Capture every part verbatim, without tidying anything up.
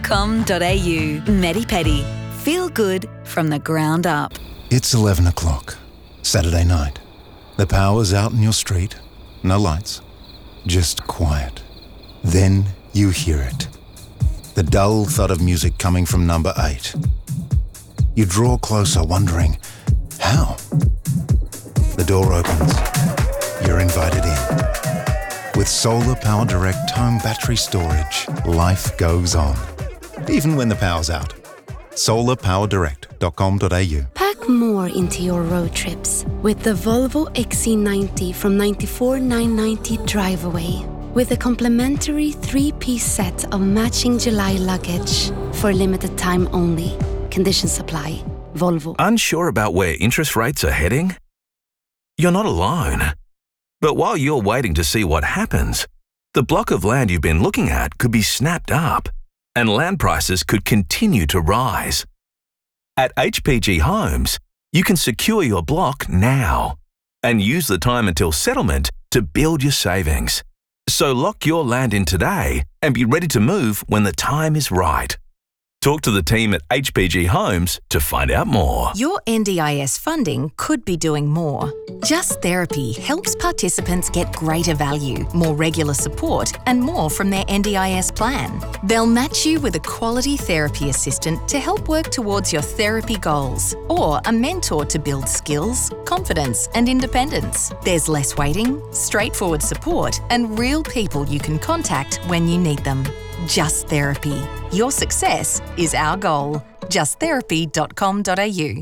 com dot a u. Medi-Pedi. Feel good from the ground up. It's eleven o'clock, Saturday night. The power's out in your street. No lights. Just quiet. Then you hear it. The dull thud of music coming from number eight. You draw closer, wondering, how? The door opens. You're invited in. With Solar Power Direct home battery storage, life goes on. Even when the power's out. solar power direct dot com dot a u. Pack more into your road trips with the Volvo X C ninety from ninety-four thousand nine hundred ninety drive away. With a complimentary three-piece set of matching July luggage for a limited time only. Conditions apply. Volvo. Unsure about where interest rates are heading? You're not alone. But while you're waiting to see what happens, the block of land you've been looking at could be snapped up, and land prices could continue to rise. At H P G Homes, you can secure your block now and use the time until settlement to build your savings. So lock your land in today and be ready to move when the time is right. Talk to the team at H P G Homes to find out more. Your N D I S funding could be doing more. Just Therapy helps participants get greater value, more regular support, and more from their N D I S plan. They'll match you with a quality therapy assistant to help work towards your therapy goals, or a mentor to build skills, confidence, and independence. There's less waiting, straightforward support, and real people you can contact when you need them. Just Therapy. Your success is our goal. just therapy dot com dot a u.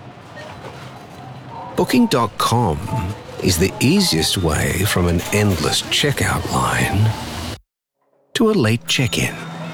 Booking dot com is the easiest way from an endless checkout line to a late check-in.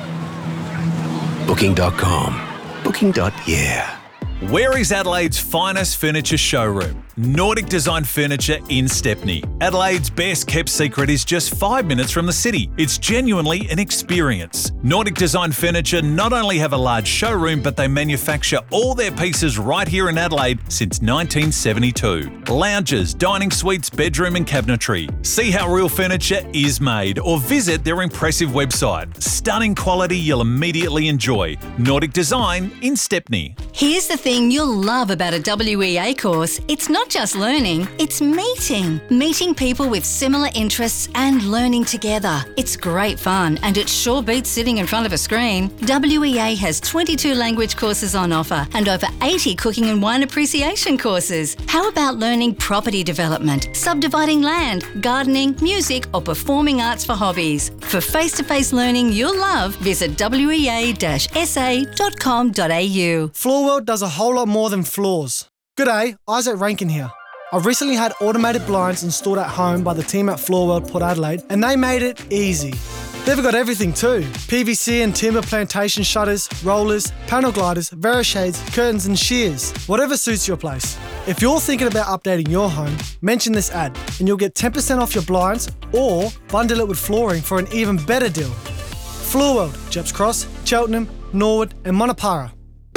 Booking dot com. Booking. Yeah. Where is Adelaide's finest furniture showroom? Nordic Design Furniture in Stepney. Adelaide's best kept secret is just five minutes from the city. It's genuinely an experience. Nordic Design Furniture not only have a large showroom, but they manufacture all their pieces right here in Adelaide since nineteen seventy-two. Lounges, dining suites, bedroom and cabinetry. See how real furniture is made or visit their impressive website. Stunning quality you'll immediately enjoy. Nordic Design in Stepney. Here's the thing you'll love about a W E A course. It's not just learning, it's meeting. Meeting people with similar interests and learning together. It's great fun and it sure beats sitting in front of a screen. W E A has twenty-two language courses on offer and over eighty cooking and wine appreciation courses. How about learning property development, subdividing land, gardening, music or performing arts for hobbies? For face-to-face learning you'll love, visit w e a dash s a dot com dot a u. Floorworld does a whole lot more than floors. G'day, Isaac Rankin here. I've recently had automated blinds installed at home by the team at Floorworld Port Adelaide and they made it easy. They've got everything too. P V C and timber plantation shutters, rollers, panel gliders, Verishades, curtains and shears. Whatever suits your place. If you're thinking about updating your home, mention this ad and you'll get ten percent off your blinds or bundle it with flooring for an even better deal. Floorworld, Jeps Cross, Cheltenham, Norwood and Monopara.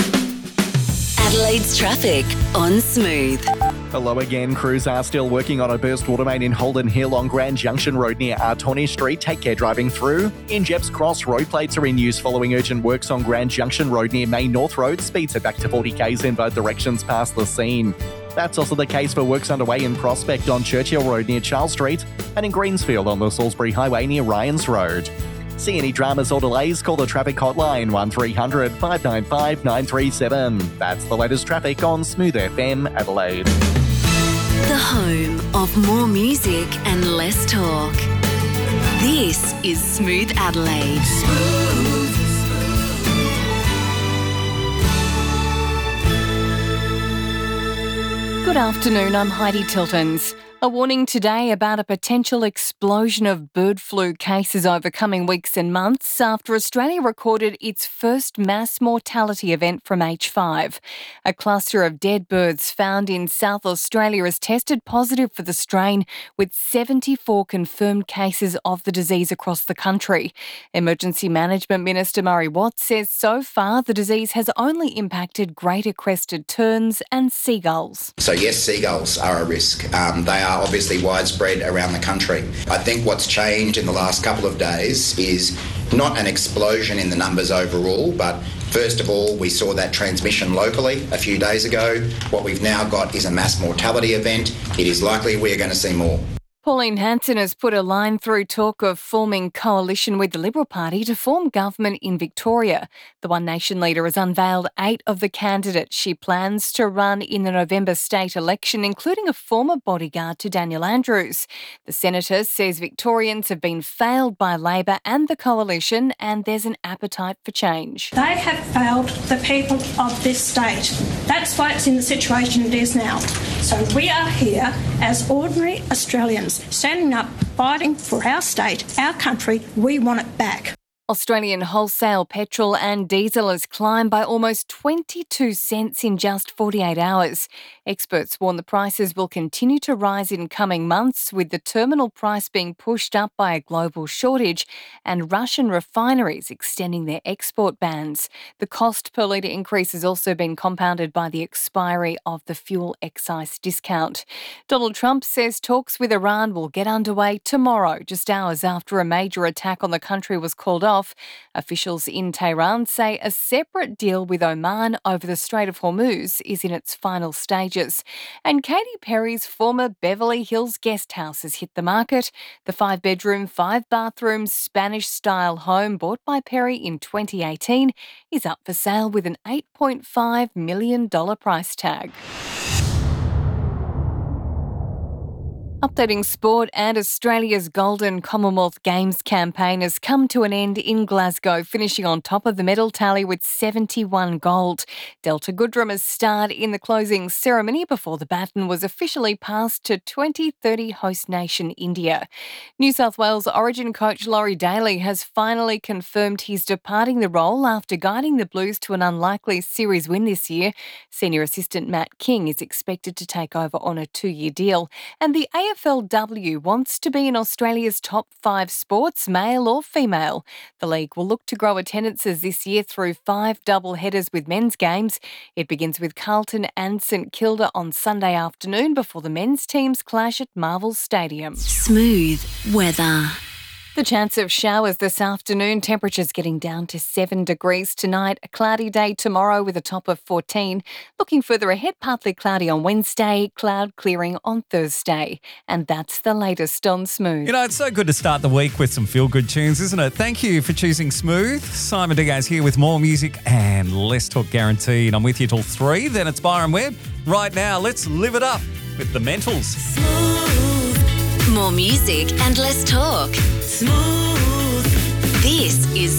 Adelaide's traffic on Smooth. Hello again. Crews are still working on a burst water main in Holden Hill on Grand Junction Road near Artoni Street. Take care driving through. In Jeps Cross, road plates are in use following urgent works on Grand Junction Road near Main North Road. Speeds are back to forty kays in both directions past the scene. That's also the case for works underway in Prospect on Churchill Road near Charles Street and in Greensfield on the Salisbury Highway near Ryans Road. See any dramas or delays, call the traffic hotline one three hundred, five nine five, nine three seven. That's the latest traffic on Smooth F M Adelaide. The home of more music and less talk. This is Smooth Adelaide. Smooth. Good afternoon, I'm Heidi Tiltons. A warning today about a potential explosion of bird flu cases over coming weeks and months after Australia recorded its first mass mortality event from H five. A cluster of dead birds found in South Australia has tested positive for the strain, with seventy-four confirmed cases of the disease across the country. Emergency Management Minister Murray Watt says so far the disease has only impacted greater crested terns and seagulls. So yes, seagulls are a risk. Um, they are obviously widespread around the country. I think what's changed in the last couple of days is not an explosion in the numbers overall, but first of all, we saw that transmission locally a few days ago. What we've now got is a mass mortality event. It is likely we're going to see more. Pauline Hanson has put a line through talk of forming coalition with the Liberal Party to form government in Victoria. The One Nation leader has unveiled eight of the candidates she plans to run in the November state election, including a former bodyguard to Daniel Andrews. The senator says Victorians have been failed by Labor and the coalition, and there's an appetite for change. They have failed the people of this state. That's why it's in the situation it is now. So we are here as ordinary Australians, standing up, fighting for our state, our country. We want it back. Australian wholesale petrol and diesel has climbed by almost twenty-two cents in just forty-eight hours. Experts warn the prices will continue to rise in coming months, with the terminal price being pushed up by a global shortage and Russian refineries extending their export bans. The cost per litre increase has also been compounded by the expiry of the fuel excise discount. Donald Trump says talks with Iran will get underway tomorrow, just hours after a major attack on the country was called off. Officials in Tehran say a separate deal with Oman over the Strait of Hormuz is in its final stages. And Katy Perry's former Beverly Hills guest house has hit the market. The five-bedroom, five-bathroom Spanish-style home bought by Perry in twenty eighteen is up for sale with an eight point five million dollars price tag. Updating sport, and Australia's Golden Commonwealth Games campaign has come to an end in Glasgow, finishing on top of the medal tally with seventy-one gold. Delta Goodrum has starred in the closing ceremony before the baton was officially passed to twenty thirty host nation India. New South Wales Origin coach Laurie Daly has finally confirmed he's departing the role after guiding the Blues to an unlikely series win this year. Senior assistant Matt King is expected to take over on a two-year deal, and the A F L W wants to be in Australia's top five sports, male or female. The league will look to grow attendances this year through five double headers with men's games. It begins with Carlton and St Kilda on Sunday afternoon before the men's teams clash at Marvel Stadium. Smooth weather. The chance of showers this afternoon, temperatures getting down to seven degrees tonight. A cloudy day tomorrow with a top of fourteen. Looking further ahead, partly cloudy on Wednesday, cloud clearing on Thursday. And that's the latest on Smooth. You know, it's so good to start the week with some feel-good tunes, isn't it? Thank you for choosing Smooth. Simon Diaz here with more music and less talk guaranteed. I'm with you till three. Then it's Byron Webb. Right now, let's live it up with the Mentals. Smooth. More music and less talk. Smooth. This is